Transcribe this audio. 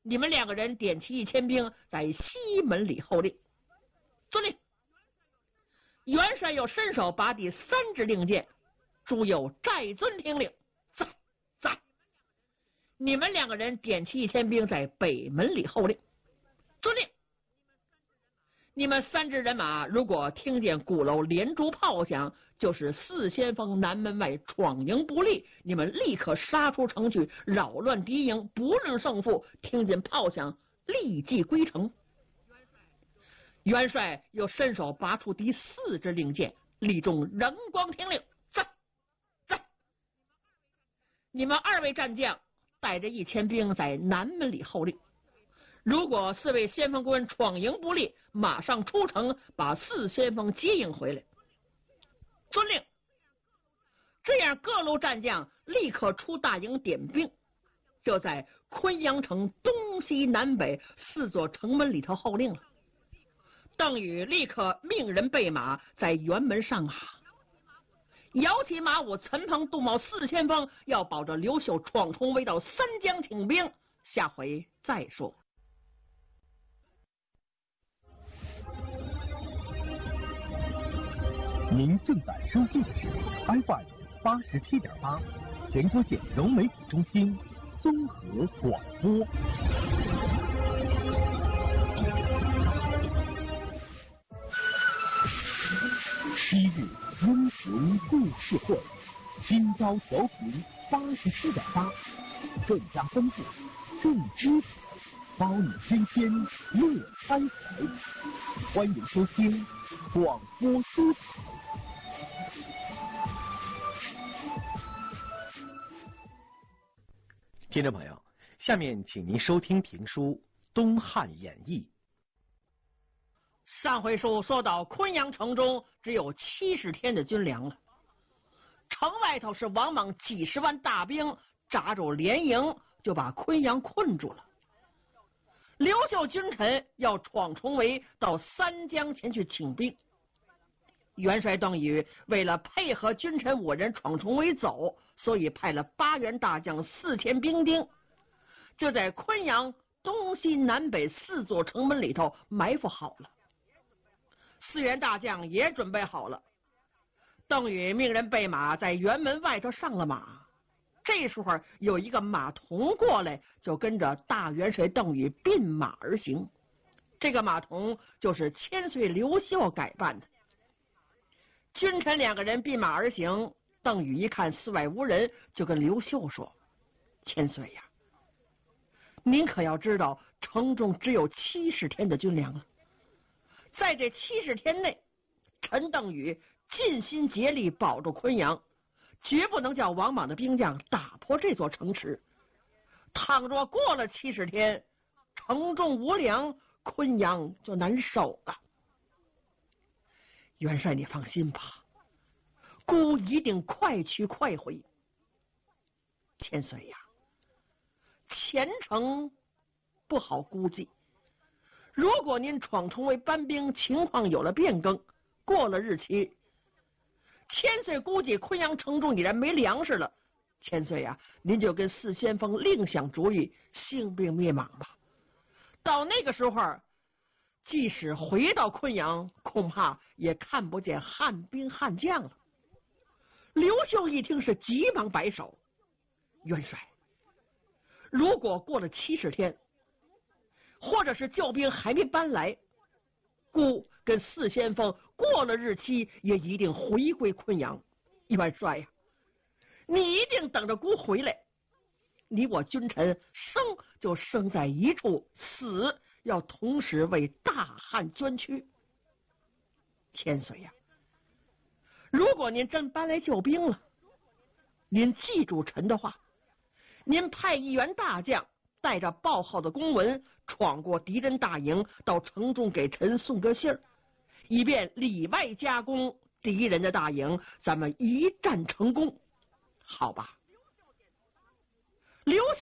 你们2个人点齐1000兵，在西门里候令。遵令。元帅又伸手把第3支令箭，诸有寨尊听令。在。你们2个人点齐1000兵，在北门里候令。遵令。你们3支人马，如果听见鼓楼连珠炮响，就是4先锋南门外闯营不利，你们立刻杀出城去，扰乱敌营，不论胜负，听见炮响，立即归城。元帅又伸手拔出第4支令箭，立众人光听令。在。你们2位战将带着1000兵在南门里候令。如果4位先锋官闯营不利，马上出城，把4先锋接应回来。遵令。这样各路战将立刻出大营点兵，就在昆阳城东西南北4座城门里头候令了。邓禹立刻命人备马，在辕门上马，摇起马舞，陈鹏、杜茂4先锋要保着刘秀闯重围到3江请兵。下回再说。 您正在收听的是 FM 87.8全国县融媒体中心综合广播。7日英雄故事会，今朝调频87.8，更加丰富，更知识，包你天天乐开怀。欢迎收听广播书场。听众朋友，下面请您收听评书《东汉演义》。 上回书说到昆阳城中只有70天的军粮了，城外头是王莽几10万大兵扎住连营，就把昆阳困住了。刘秀君臣要闯重围到3江前去请兵。元帅邓禹为了配合君臣5人闯重围走，所以派了8员大将4000兵丁，就在昆阳东西南北4座城门里头埋伏好了。4员大将也准备好了。邓禹命人备马在辕门外头上了马。这时候有一个马童过来，就跟着大元帅邓禹并马而行。这个马童就是千岁刘秀改扮的。君臣2个人并马而行，邓禹一看四外无人，就跟刘秀说：千岁呀，您可要知道城中只有70天的军粮了，在这70天内，臣邓禹尽心竭力保住昆阳，绝不能叫王莽的兵将打破这座城池。倘若过了70天，城中无粮，昆阳就难守了。元帅你放心吧，孤一定快去快回。千岁呀，前程不好估计，如果您闯重围搬兵情况有了变更，过了日期，千岁估计昆阳城中已然没粮食了。千岁呀，您就跟4先锋另想主意，兴兵灭莽吧。到那个时候，即使回到昆阳，恐怕也看不见汉兵汉将了。刘秀一听是急忙摆手：元帅，如果过了70天，或者是救兵还没搬来，孤跟4先锋过了日期也一定回归昆阳。元帅呀，你一定等着孤回来。你我君臣生就生在一处，死要同时为大汉捐躯。千岁呀，如果您真搬来救兵了，您记住臣的话，您派1员大将带着报号的公文闯过敌人大营，到城中给臣送个信儿，以便里外夹攻敌人的大营，咱们一战成功，好吧？刘